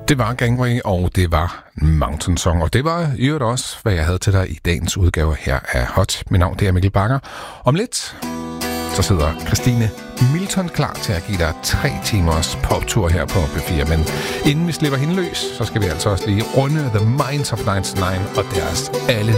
Det var Gangway, og det var Mountain Song, og det var i øvrigt også, hvad jeg havde til dig i dagens udgave her af Hot. Mit navn det er Mikkel Bakker. Om lidt, så sidder Christine Milton klar til at give dig 3 timers poptur her på B4. Men inden vi slipper hende løs, så skal vi altså også lige runde The Minds of 99 og deres alle